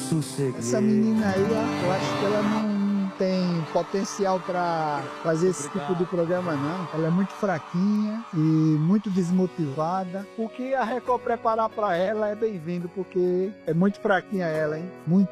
Sosseguei. Essa menina aí, eu acho que ela não tem potencial para fazer esse tipo de programa, não. Ela é muito fraquinha e muito desmotivada. O que a Record preparar para ela é bem-vindo, porque é muito fraquinha ela, hein? Muito.